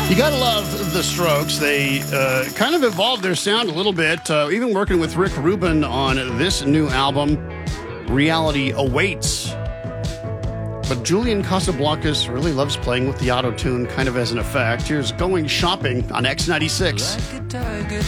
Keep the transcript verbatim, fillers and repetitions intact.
You gotta love the Strokes. They uh, kind of evolved their sound a little bit, uh, even working with Rick Rubin on this new album, Reality Awaits. But Julian Casablancas really loves playing with the auto-tune kind of as an effect. Here's Going Shopping on X ninety-six. Like a tiger